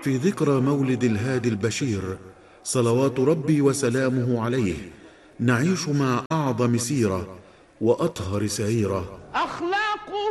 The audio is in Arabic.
في ذكرى مولد الهادي البشير صلوات ربي وسلامه عليه، نعيش مع أعظم سيرة وأطهر سعيرة. أخلاق